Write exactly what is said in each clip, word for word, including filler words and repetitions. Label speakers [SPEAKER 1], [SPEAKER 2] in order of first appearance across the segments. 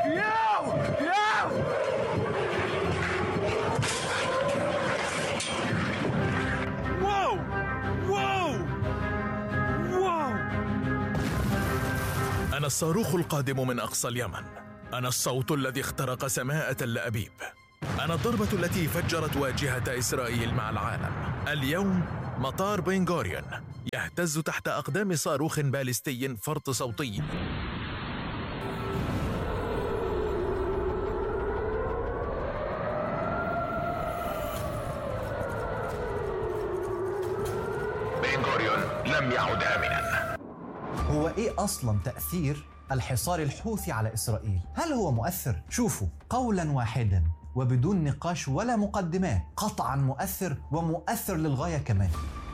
[SPEAKER 1] ياو ياو واو واو واو.
[SPEAKER 2] أنا الصاروخ القادم من أقصى اليمن، أنا الصوت الذي اخترق سماء تل أبيب، أنا الضربة التي فجرت واجهة إسرائيل مع العالم. اليوم مطار بن غوريون يهتز تحت أقدام صاروخ باليستي فرط صوتي. بن غوريون لم يعد آمنا.
[SPEAKER 3] هو إيه أصلاً تأثير الحصار الحوثي على إسرائيل؟ هل هو مؤثر؟ شوفوا، قولاً واحداً وبدون نقاش ولا مقدمات، قطعاً مؤثر ومؤثر للغاية كمان.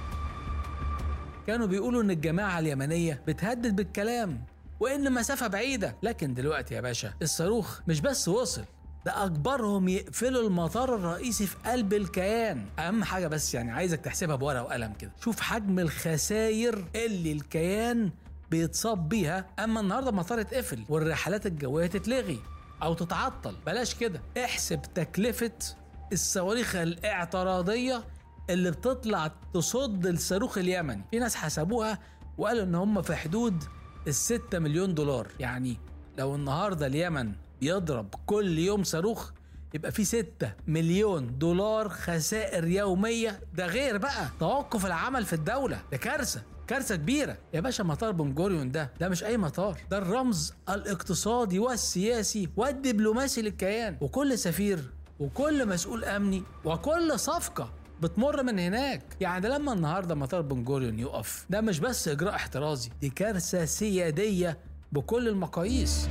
[SPEAKER 4] كانوا بيقولوا إن الجماعة اليمنية بتهدد بالكلام وإن مسافة بعيدة، لكن دلوقتي يا باشا الصاروخ مش بس وصل، ده أجبرهم يقفلوا المطار الرئيسي في قلب الكيان. أهم حاجة بس يعني عايزك تحسبها بورقة وقلم كده، شوف حجم الخسائر اللي الكيان بيتصاب بيها. أما النهاردة المطار اتقفل والرحلات الجوية تتلغي أو تتعطل، بلاش كده، احسب تكلفة الصواريخ الاعتراضية اللي بتطلع تصد الصاروخ اليمني. في ناس حسبوها وقالوا إن هم في حدود الستة مليون دولار. يعني لو النهاردة اليمن يضرب كل يوم صاروخ يبقى في ستة مليون دولار خسائر يومية، ده غير بقى توقف العمل في الدولة. ده كارثة، كارثة كبيرة يا باشا. مطار بن غوريون ده ده مش أي مطار، ده الرمز الاقتصادي والسياسي والدبلوماسي للكيان، وكل سفير وكل مسؤول أمني وكل صفقة بتمر من هناك. يعني لما النهاردة مطار بن غوريون يقف، ده مش بس إجراء احترازي، دي كارثة سيادية بكل المقاييس.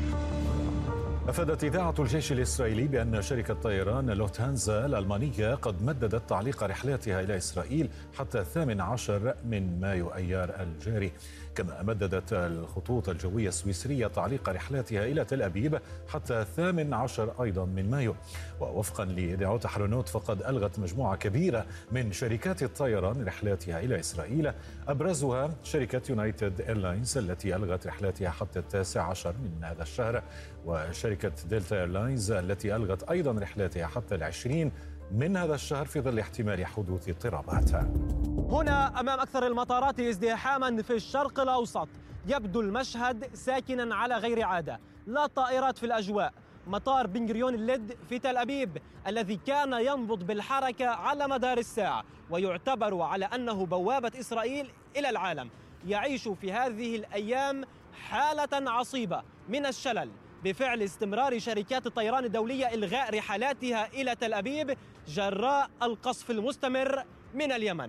[SPEAKER 5] أفادت إذاعة الجيش الإسرائيلي بأن شركة طيران لوفتهانزا الألمانية قد مددت تعليق رحلاتها إلى إسرائيل حتى الثامن عشر من مايو أيار الجاري. كما مددت الخطوط الجوية السويسرية تعليق رحلاتها إلى تل أبيب حتى الثامن عشر أيضا من مايو. ووفقا لإذاعة حرونوت فقد ألغت مجموعة كبيرة من شركات الطيران رحلاتها إلى إسرائيل، أبرزها شركة يونايتد إيرلاينز التي ألغت رحلاتها حتى التاسع عشر من هذا الشهر، وشركة دلتا إيرلاينز التي ألغت أيضا رحلاتها حتى العشرين من هذا الشهر في ظل احتمال حدوث اضطرابات.
[SPEAKER 6] هنا أمام أكثر المطارات ازدحاما في الشرق الأوسط، يبدو المشهد ساكنا على غير عادة، لا طائرات في الأجواء. مطار بن غوريون اللد في تل أبيب الذي كان ينبض بالحركة على مدار الساعة ويعتبر على أنه بوابة إسرائيل إلى العالم، يعيش في هذه الأيام حالة عصيبة من الشلل بفعل استمرار شركات الطيران الدولية إلغاء رحلاتها إلى تل أبيب جراء القصف المستمر من اليمن.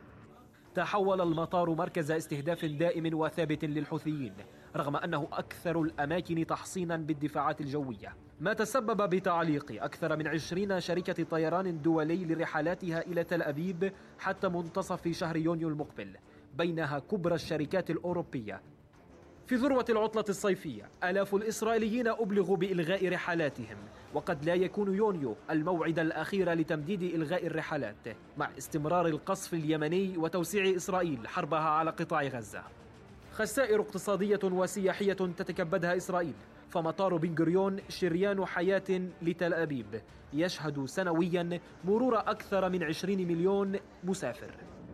[SPEAKER 6] تحول المطار مركز استهداف دائم وثابت للحوثيين رغم أنه أكثر الأماكن تحصينا بالدفاعات الجوية، ما تسبب بتعليق أكثر من عشرين شركة طيران دولي لرحلاتها إلى تل أبيب حتى منتصف شهر يونيو المقبل، بينها كبرى الشركات الأوروبية. في ذروة العطلة الصيفية آلاف الإسرائيليين أبلغوا بإلغاء رحلاتهم، وقد لا يكون يونيو الموعد الأخير لتمديد إلغاء الرحلات مع استمرار القصف اليمني وتوسيع إسرائيل حربها على قطاع غزة. خسائر اقتصادية وسياحية تتكبدها إسرائيل، فمطار بن غوريون شريان حياة لتل أبيب يشهد سنويا مرور أكثر من عشرين مليون مسافر.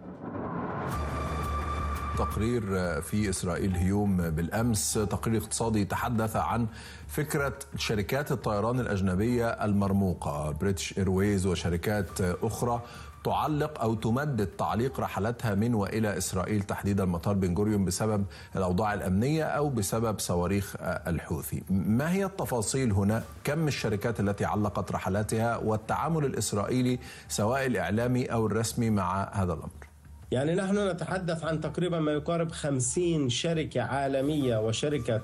[SPEAKER 7] تقرير في إسرائيل هيوم بالأمس، تقرير اقتصادي يتحدث عن فكرة شركات الطيران الأجنبية المرموقة، بريتش إيرويز وشركات أخرى تعلق أو تمدد تعليق رحلاتها من وإلى إسرائيل، تحديدا مطار بن غوريون، بسبب الأوضاع الأمنية أو بسبب صواريخ الحوثي. ما هي التفاصيل هنا؟ كم الشركات التي علقت رحلاتها والتعامل الإسرائيلي سواء الإعلامي أو الرسمي مع هذا الأمر؟
[SPEAKER 8] يعني نحن نتحدث عن تقريبا ما يقارب خمسين شركة عالمية وشركة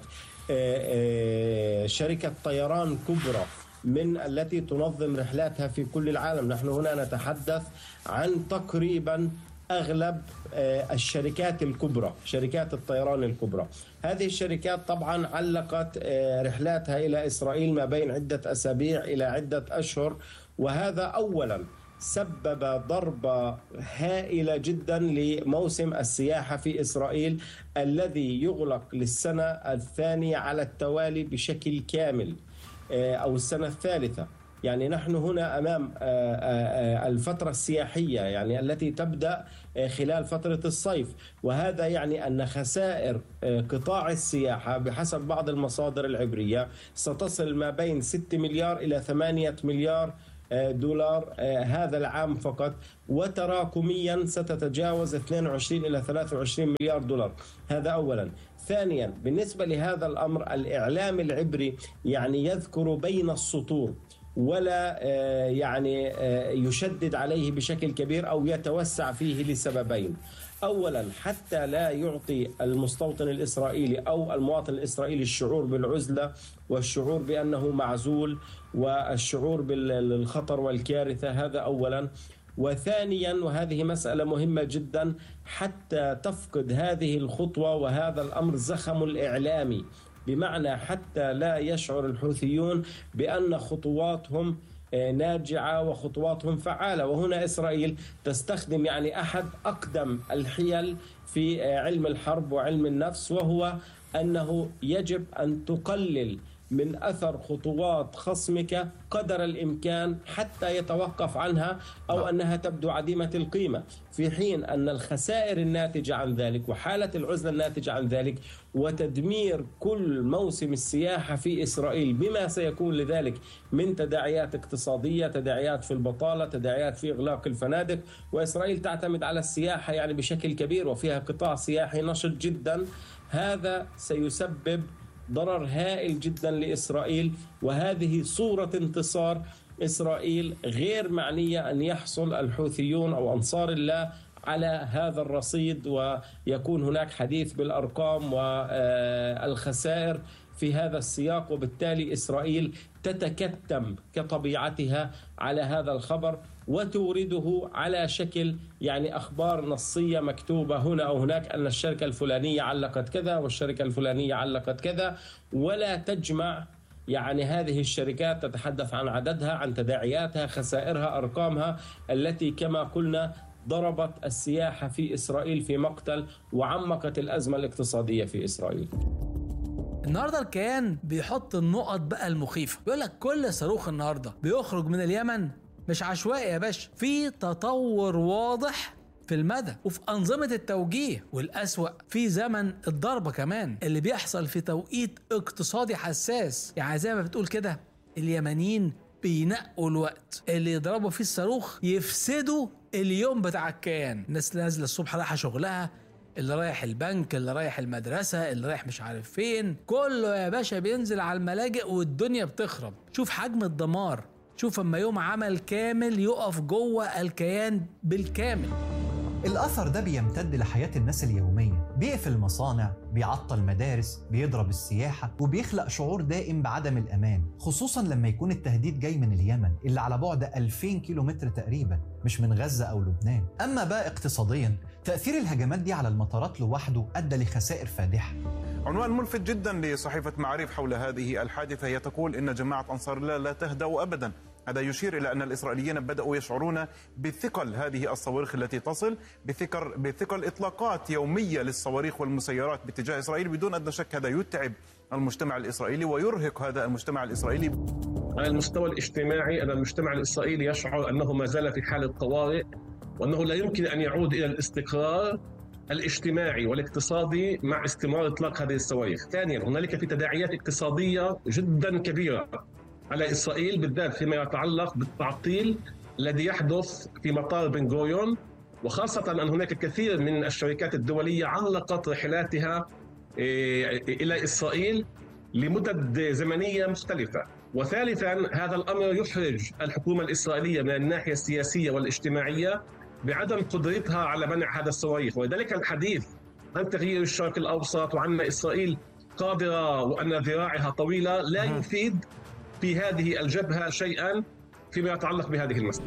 [SPEAKER 8] شركة طيران كبرى من التي تنظم رحلاتها في كل العالم. نحن هنا نتحدث عن تقريبا أغلب الشركات الكبرى، شركات الطيران الكبرى. هذه الشركات طبعا علقت رحلاتها إلى إسرائيل ما بين عدة أسابيع إلى عدة أشهر، وهذا أولا سبب ضربة هائلة جدا لموسم السياحة في إسرائيل الذي يغلق للسنة الثانية على التوالي بشكل كامل. أو السنة الثالثة. يعني نحن هنا أمام الفترة السياحية يعني التي تبدأ خلال فترة الصيف، وهذا يعني أن خسائر قطاع السياحة بحسب بعض المصادر العبرية ستصل ما بين ستة مليار إلى ثمانية مليار دولار هذا العام فقط، وتراكميا ستتجاوز اثنين وعشرين إلى ثلاثة وعشرين مليار دولار. هذا أولا. ثانيا، بالنسبة لهذا الأمر الإعلام العبري يعني يذكر بين السطور ولا يعني يشدد عليه بشكل كبير أو يتوسع فيه لسببين. أولا، حتى لا يعطي المستوطن الإسرائيلي أو المواطن الإسرائيلي الشعور بالعزلة والشعور بأنه معزول والشعور بالخطر والكارثة، هذا أولا. وثانيا، وهذه مسألة مهمة جدا، حتى تفقد هذه الخطوة وهذا الأمر زخم الإعلامي، بمعنى حتى لا يشعر الحوثيون بأن خطواتهم ناجعة وخطواتهم فعالة. وهنا إسرائيل تستخدم يعني أحد أقدم الحيل في علم الحرب وعلم النفس، وهو أنه يجب أن تقلل من أثر خطوات خصمك قدر الإمكان حتى يتوقف عنها أو أنها تبدو عديمة القيمة، في حين أن الخسائر الناتجة عن ذلك وحالة العزلة الناتجة عن ذلك وتدمير كل موسم السياحة في إسرائيل بما سيكون لذلك من تداعيات اقتصادية، تداعيات في البطالة، تداعيات في إغلاق الفنادق. وإسرائيل تعتمد على السياحة يعني بشكل كبير وفيها قطاع سياحي نشط جدا. هذا سيسبب ضرر هائل جدا لإسرائيل، وهذه صورة انتصار إسرائيل غير معنية أن يحصل الحوثيون أو أنصار الله على هذا الرصيد ويكون هناك حديث بالأرقام والخسائر في هذا السياق. وبالتالي إسرائيل تتكتم كطبيعتها على هذا الخبر وتورده على شكل يعني أخبار نصية مكتوبة هنا أو هناك أن الشركة الفلانية علقت كذا والشركة الفلانية علقت كذا، ولا تجمع يعني هذه الشركات، تتحدث عن عددها، عن تداعياتها، خسائرها، أرقامها التي كما قلنا ضربت السياحة في إسرائيل في مقتل وعمقت الأزمة الاقتصادية في إسرائيل.
[SPEAKER 4] النهارده الكيان بيحط النقط بقى المخيفة، بيقول لك كل صاروخ النهارده بيخرج من اليمن مش عشوائي يا باشا، في تطور واضح في المدى وفي أنظمة التوجيه، والأسوأ في زمن الضربة كمان اللي بيحصل في توقيت اقتصادي حساس. يعني زي ما بتقول كده اليمنيين بينقوا الوقت اللي يضربوا فيه الصاروخ يفسدوا اليوم بتاع الكيان. الناس نازلة الصبح رايحة شغلها، اللي رايح البنك، اللي رايح المدرسة، اللي رايح مش عارف فين، كله يا باشا بينزل على الملاجئ والدنيا بتخرب. شوف حجم الدمار، شوف اما يوم عمل كامل يقف جوه الكيان بالكامل.
[SPEAKER 3] الأثر ده بيمتد لحياة الناس اليومية، بيقفل المصانع، بيعطل مدارس، بيضرب السياحة، وبيخلق شعور دائم بعدم الأمان، خصوصا لما يكون التهديد جاي من اليمن اللي على بعد ألفين كيلومتر تقريبا، مش من غزة أو لبنان. أما بقى اقتصاديا، تأثير الهجمات دي على المطارات لوحده أدى لخسائر فادحة.
[SPEAKER 1] عنوان ملفت جدا لصحيفة معاريف حول هذه الحادثة، هي تقول إن جماعة أنصار الله لا تهدأ أبدا. هذا يشير إلى أن الإسرائيليين بدأوا يشعرون بثقل هذه الصواريخ التي تصل، بثقل بثقل إطلاقات يومية للصواريخ والمسيرات باتجاه إسرائيل. بدون أدنى شك هذا يتعب المجتمع الإسرائيلي ويرهق هذا المجتمع الإسرائيلي.
[SPEAKER 9] على المستوى الاجتماعي، أن المجتمع الإسرائيلي يشعر أنه ما زال في حالة طوارئ، وأنه لا يمكن أن يعود إلى الاستقرار الاجتماعي والاقتصادي مع استمرار إطلاق هذه الصواريخ. ثانيا، هنالك في تداعيات اقتصادية جدا كبيرة على إسرائيل، بالذات فيما يتعلق بالتعطيل الذي يحدث في مطار بن غوريون، وخاصة أن هناك كثير من الشركات الدولية علقت رحلاتها إلى إسرائيل لمدد زمنية مختلفة. وثالثا، هذا الأمر يحرج الحكومة الإسرائيلية من الناحية السياسية والاجتماعية بعدم قدرتها على منع هذا الصواريخ. ولذلك الحديث عن تغيير الشرق الأوسط وعن إسرائيل قادرة وأن ذراعها طويلة لا يفيد في هذه الجبهة شيئا فيما يتعلق بهذه المسألة.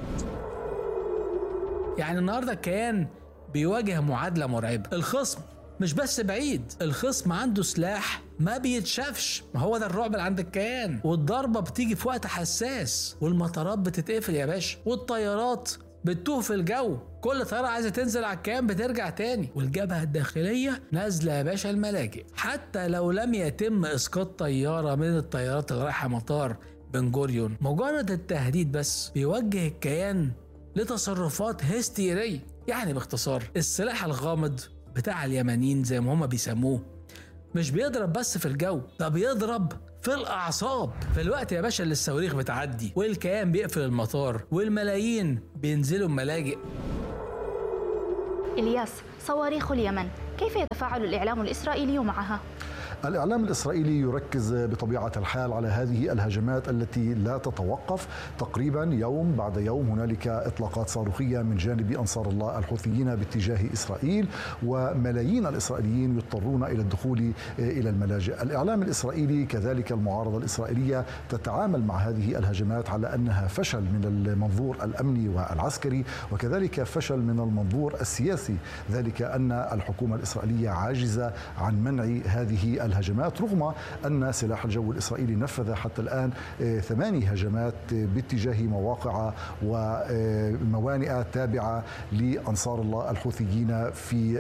[SPEAKER 4] يعني النهاردة الكيان بيواجه معادلة مرعبة. الخصم مش بس بعيد، الخصم عنده سلاح ما بيتشافش، ما هو ده الرعب اللي عند الكيان. والضربة بتيجي في وقت حساس، والمطارات بتتقفل يا باشا، والطيارات بتتوه في الجو، كل طيارة عايزة تنزل على الكيان بترجع تاني، والجبهة الداخلية نازلة يا باشا الملاجئ. حتى لو لم يتم إسقاط طيارة من الطيارات اللي رايحة مطار بن غوريون مجرد التهديد بس بيوجه الكيان لتصرفات هستيرية. يعني باختصار السلاح الغامض بتاع اليمنيين زي ما هما بيسموه مش بيضرب بس في الجو، ده بيضرب في الأعصاب. في الوقت يا باشا اللي الصواريخ بتعدي والكيان بيقفل المطار والملايين بينزلوا الملاجئ.
[SPEAKER 10] إلياس، صواريخ اليمن كيف يتفاعل الإعلام الإسرائيلي معها؟
[SPEAKER 11] الإعلام الإسرائيلي يركز بطبيعة الحال على هذه الهجمات التي لا تتوقف. تقريبا يوم بعد يوم هنالك إطلاقات صاروخية من جانب أنصار الله الحوثيين باتجاه إسرائيل، وملايين الإسرائيليين يضطرون إلى الدخول إلى الملاجئ. الإعلام الإسرائيلي كذلك المعارضة الإسرائيلية تتعامل مع هذه الهجمات على أنها فشل من المنظور الأمني والعسكري، وكذلك فشل من المنظور السياسي، ذلك أن الحكومة الإسرائيلية عاجزة عن منع هذه الهجمات، رغم أن سلاح الجو الإسرائيلي نفذ حتى الآن ثماني هجمات باتجاه مواقع وموانئ تابعة لأنصار الله الحوثيين في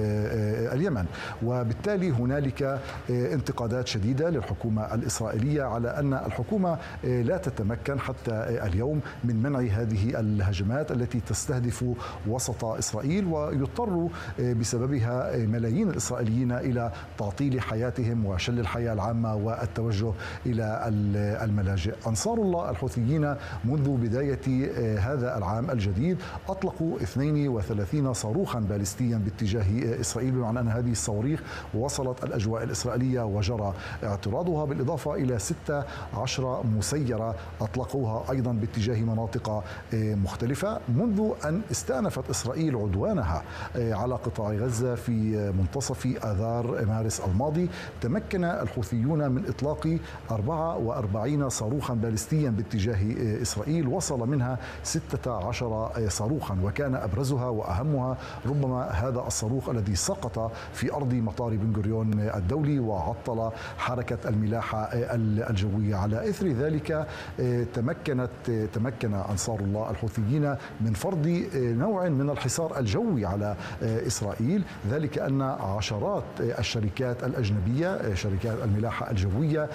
[SPEAKER 11] اليمن. وبالتالي هنالك انتقادات شديدة للحكومة الإسرائيلية على أن الحكومة لا تتمكن حتى اليوم من منع هذه الهجمات التي تستهدف وسط إسرائيل، ويضطر بسببها ملايين الإسرائيليين إلى تعطيل حياتهم وشل الحياة العامة والتوجه إلى الملاجئ. أنصار الله الحوثيين منذ بداية هذا العام الجديد أطلقوا اثنين وثلاثين صاروخا باليستيا باتجاه إسرائيل، بمعنى أن هذه الصواريخ وصلت الأجواء الإسرائيلية وجرى اعتراضها، بالإضافة إلى ستة عشر مسيرة أطلقوها أيضا باتجاه مناطق مختلفة منذ أن استأنفت إسرائيل عدوانها على قطاع غزة في منتصف آذار مارس الماضي. تمكن الحوثيون من إطلاق أربعة وأربعين صاروخا باليستيا باتجاه إسرائيل، وصل منها ستة عشر صاروخا، وكان أبرزها وأهمها ربما هذا الصاروخ الذي سقط في أرض مطار بن غوريون الدولي وعطل حركة الملاحة الجوية. على إثر ذلك تمكنت تمكن أنصار الله الحوثيين من فرض نوع من الحصار الجوي على إسرائيل، ذلك أن عشرات الشركات الأجنبية شركات الملاحة الجوية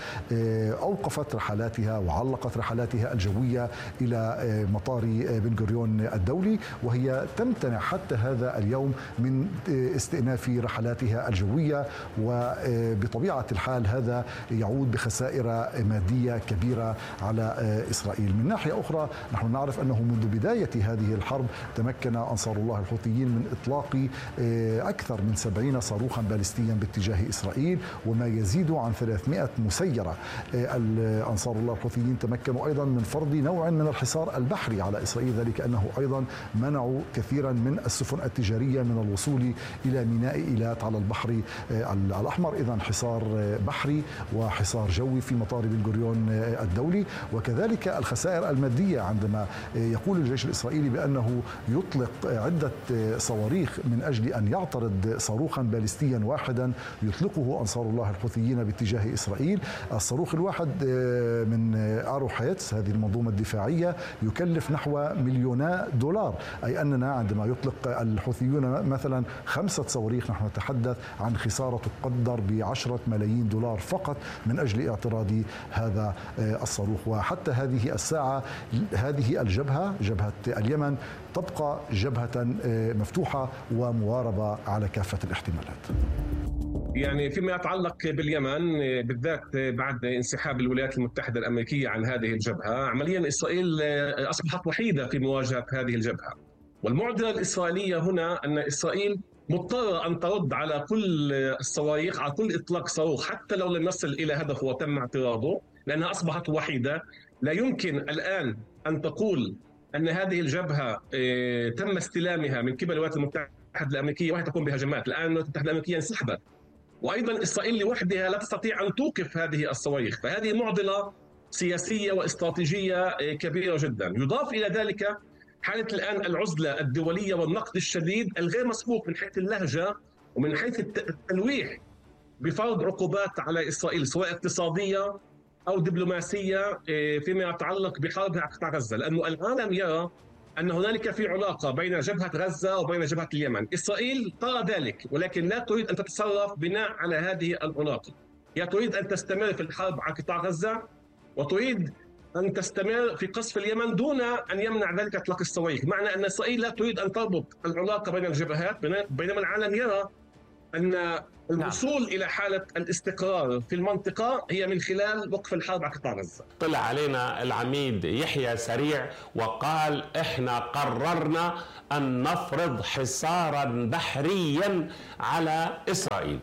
[SPEAKER 11] أوقفت رحلاتها وعلقت رحلاتها الجوية إلى مطار بن غوريون الدولي، وهي تمتنع حتى هذا اليوم من استئناف رحلاتها الجوية. وبطبيعة الحال هذا يعود بخسائر مادية كبيرة على إسرائيل. من ناحية أخرى نحن نعرف أنه منذ بداية هذه الحرب تمكن أنصار الله الحوثيين من إطلاق أكثر من سبعين صاروخا باليستيا باتجاه إسرائيل وما يزيد عن ثلاثمائة مسيرة. أنصار الله الحوثيين تمكنوا أيضا من فرض نوع من الحصار البحري على إسرائيل، ذلك أنه أيضا منعوا كثيرا من السفن التجارية من الوصول إلى ميناء إيلات على البحر الأحمر. إذن حصار بحري وحصار جوي في مطار بن غوريون الدولي، وكذلك الخسائر المادية عندما يقول الجيش الإسرائيلي بأنه يطلق عدة صواريخ من أجل أن يعترض صاروخا باليستيا واحدا يطلقه أنصار الله الحوثيين باتجاه إسرائيل. الصاروخ الواحد من آرو حيتس هذه المنظومة الدفاعية يكلف نحو مليونا دولار، أي أننا عندما يطلق الحوثيون مثلا خمسة صواريخ نحن نتحدث عن خسارة تقدر بعشرة ملايين دولار فقط من أجل اعتراض هذا الصاروخ. وحتى هذه الساعة هذه الجبهة جبهة اليمن تبقى جبهة مفتوحة ومواربة على كافة الاحتمالات.
[SPEAKER 9] يعني فيما يتعلق باليمن بالذات بعد انسحاب الولايات المتحدة الأمريكية عن هذه الجبهة، عمليا إسرائيل أصبحت وحيدة في مواجهة هذه الجبهة. والمعضلة الإسرائيلية هنا أن إسرائيل مضطرة أن ترد على كل الصواريخ، على كل إطلاق صاروخ حتى لو لم يصل إلى هدفه وتم اعتراضه، لأنها أصبحت وحيدة. لا يمكن الآن أن تقول أن هذه الجبهة تم استلامها من قبل الولايات المتحدة الأمريكية وهي تقوم بهجمات. الآن الولايات المتحدة الأمريكية انسحبت، وأيضا إسرائيل لوحدها لا تستطيع أن توقف هذه الصواريخ، فهذه معضلة سياسية واستراتيجية كبيرة جدا. يضاف إلى ذلك حالة الآن العزلة الدولية والنقد الشديد الغير مسبوق من حيث اللهجة ومن حيث التلويح بفرض عقوبات على إسرائيل سواء اقتصادية أو دبلوماسية فيما يتعلق بحربها على قطاع غزة، لأنه العالم يرى أن هنالك في علاقة بين جبهة غزة وبين جبهة اليمن. إسرائيل ترى ذلك ولكن لا تريد أن تتصرف بناء على هذه العلاقة. هي تريد أن تستمر في الحرب على قطاع غزة وتريد أن تستمر في قصف اليمن دون أن يمنع ذلك إطلاق الصواريخ، معنى أن إسرائيل لا تريد أن تربط العلاقة بين الجبهات، بينما العالم يرى أن الوصول نعم. إلى حالة الاستقرار في المنطقة هي من خلال وقف الحرب على قطاع غزة.
[SPEAKER 12] طلع علينا العميد يحيى سريع وقال إحنا قررنا أن نفرض حصارا بحريا على إسرائيل،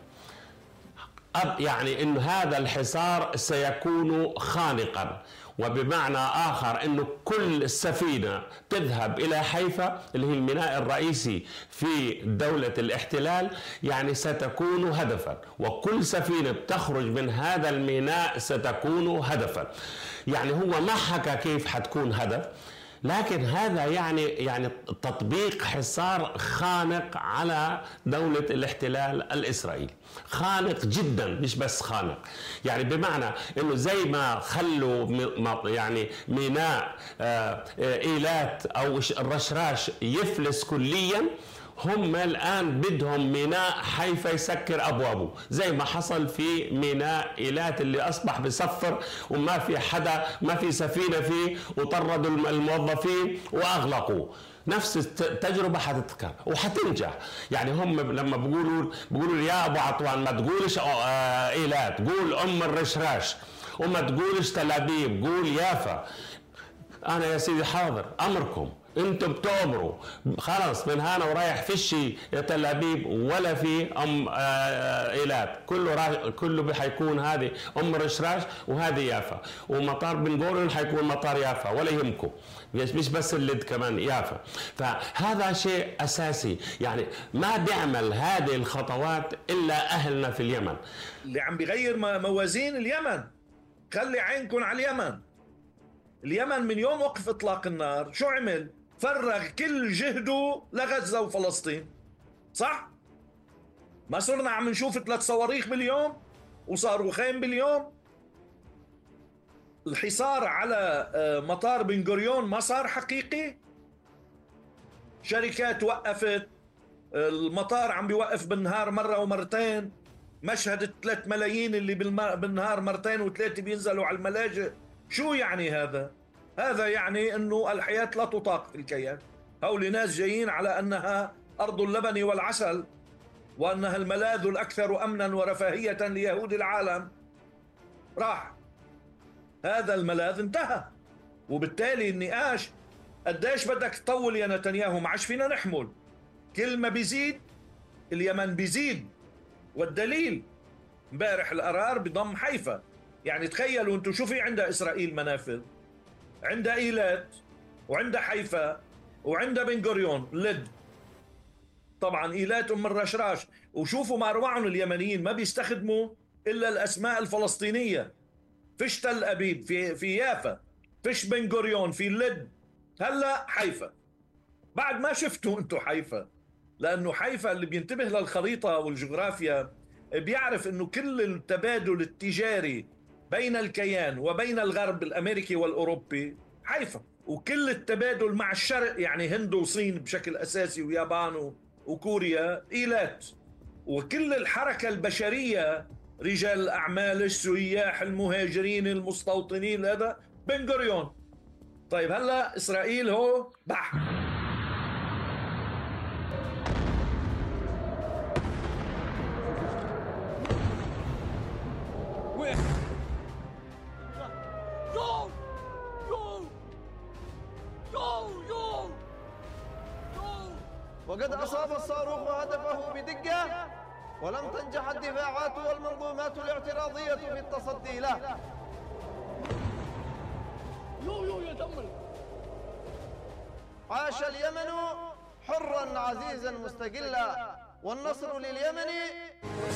[SPEAKER 12] يعني أن هذا الحصار سيكون خانقا، وبمعنى آخر أنه كل سفينة تذهب إلى حيفا اللي هي الميناء الرئيسي في دولة الاحتلال يعني ستكون هدفا، وكل سفينة بتخرج من هذا الميناء ستكون هدفا. يعني هو ما حكى كيف حتكون هدف، لكن هذا يعني يعني تطبيق حصار خانق على دولة الاحتلال الإسرائيلي، خانق جدا مش بس خانق، يعني بمعنى انه زي ما خلوا يعني ميناء ايلات او الرشراش يفلس كليا، هم الآن بدهم ميناء حيفا يسكر أبوابه زي ما حصل في ميناء إيلات اللي أصبح بصفر وما في حدا، ما في سفينة فيه، وطردوا الموظفين وأغلقوا. نفس التجربة حتتكرر وحتنجح. يعني هم لما بيقولوا بيقولوا يا أبو عطوان ما تقولش إيلات، قول أم الرشراش، وما تقولش تل أبيب، قول يافا. أنا يا سيدي حاضر أمركم، انتم بتؤمروا، خلاص من هنا ورايح فيش تل أبيب ولا في ام ايلات، كله كله حيكون هذه ام الرشراش وهذه يافا، ومطار بن غوريون حيكون مطار يافا ولا يهمكم، مش بس اللد كمان يافا. فهذا شيء اساسي، يعني ما بيعمل هذه الخطوات الا اهلنا في اليمن
[SPEAKER 13] اللي عم بيغير موازين اليمن. خلي عينكم على اليمن. اليمن من يوم وقف اطلاق النار شو عمل؟ فرغ كل جهده لغزة وفلسطين، صح؟ ما صرنا عم نشوف ثلاث صواريخ باليوم وصاروخين باليوم. الحصار على مطار بن غوريون ما صار حقيقي. شركات وقفت، المطار عم بيوقف بالنهار مرة ومرتين. مشهد ثلاث ملايين اللي بالنهار مرتين وثلاثة بينزلوا على الملاجئ. شو يعني هذا؟ هذا يعني انه الحياة لا تطاق في الكيان. هؤلاء ناس جايين على انها ارض اللبن والعسل، وانها الملاذ الاكثر امنا ورفاهية ليهود العالم. راح هذا الملاذ انتهى، وبالتالي النقاش قديش بدك تطول يا نتنياهو؟ ما عادش فينا نحمل. كل ما بيزيد اليمن بيزيد، والدليل امبارح القرار بضم حيفا. يعني تخيلوا انتم شو في عندها اسرائيل منافذ، عندها ايلات وعندها حيفا وعندها بن غوريون لد، طبعا ايلات ام الرشراش. وشوفوا ما اروعهم اليمنيين، ما بيستخدموا الا الاسماء الفلسطينيه. فيش تل ابيب في في يافا، فيش بن غوريون في لد، هلا حيفا. بعد ما شفتوا انتم حيفا، لانه حيفا اللي بينتبه للخريطه والجغرافيا بيعرف انه كل التبادل التجاري بين الكيان وبين الغرب الامريكي والاوروبي حيفا، وكل التبادل مع الشرق يعني هند وصين بشكل اساسي ويابان وكوريا ايلات، وكل الحركه البشريه رجال الاعمال السياح المهاجرين المستوطنين هذا بن غوريون. طيب هلا اسرائيل هو بح
[SPEAKER 14] وقد أصاب الصاروخ هدفه بدقة، ولم تنجح الدفاعات والمنظومات الاعتراضية في التصدي له. عاش اليمن حرا عزيزا مستقلا، والنصر لليمن.